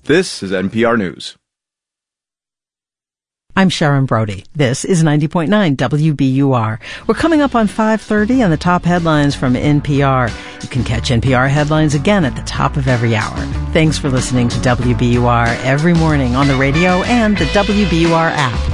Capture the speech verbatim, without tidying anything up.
This is N P R News. I'm Sharon Brody. This is ninety point nine W B U R. We're coming up on five thirty and the top headlines from N P R. You can catch N P R headlines again at the top of every hour. Thanks for listening to W B U R every morning on the radio and the W B U R app.